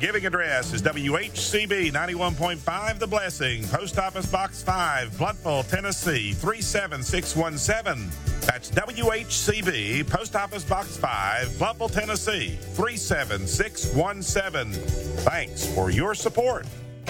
giving address is WHCB 91.5 The Blessing, Post Office Box 5, Bloodville, Tennessee 37617. That's WHCB, Post Office Box 5, Bloodville, Tennessee 37617. Thanks for your support.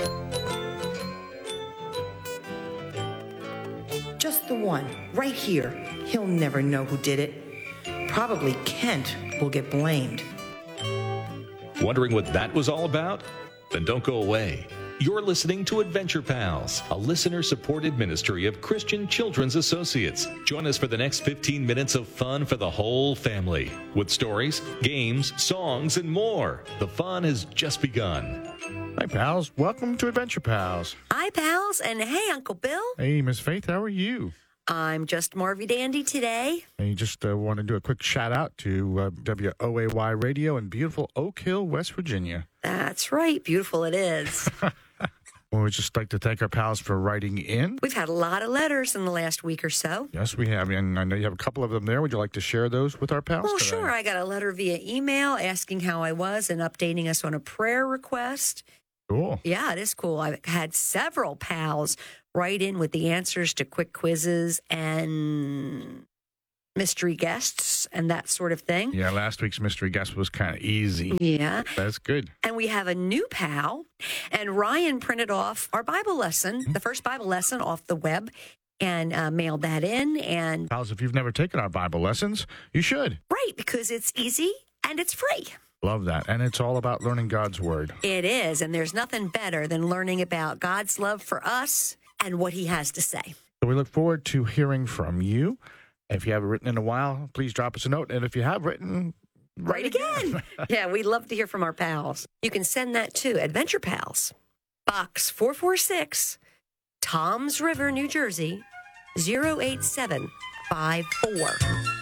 Just the one, right here. He'll never know who did it. Probably Kent will get blamed. Wondering what that was all about? Then don't go away. You're listening to Adventure Pals, a listener-supported ministry of Christian Children's Associates. Join us for the next 15 minutes of fun for the whole family, with stories, games, songs, and more. The fun has just begun. Hi, pals. Welcome to Adventure Pals. Hi, pals, and hey, Uncle Bill. Hey, Miss Faith, how are you? I'm just Marvy Dandy today. I just want to do a quick shout-out to WOAY Radio in beautiful Oak Hill, West Virginia. That's right. Beautiful it is. Well, we'd just like to thank our pals for writing in. We've had a lot of letters in the last week or so. Yes, we have. And I know you have a couple of them there. Would you like to share those with our pals Well, today? sure. I got a letter via email asking how I was and updating us on a prayer request. Cool. Yeah, it is cool. I've had several pals write in with the answers to quick quizzes and mystery guests and that sort of thing. Yeah, last week's mystery guest was kind of easy. Yeah. That's good. And we have a new pal, and Ryan printed off our Bible lesson, the first Bible lesson off the web, and mailed that in. And Pals, if you've never taken our Bible lessons, you should. right, because it's easy and it's free. Love that. And it's all about learning God's Word. It is, and there's nothing better than learning about God's love for us and what he has to say. So we look forward to hearing from you. If you haven't written in a while, please drop us a note. And if you have written, Right again. Yeah, we'd love to hear from our pals. You can send that to Adventure Pals, Box 446, Toms River, New Jersey, 08754.